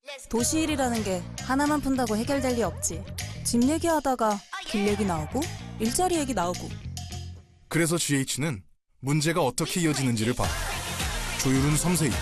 도시일이라는 게 하나만 푼다고 해결될 리 없지. 집 얘기하다가 길 얘기 나오고 일자리 얘기 나오고. 그래서 GH는 문제가 어떻게 이어지는지를 봐. 조율은 섬세히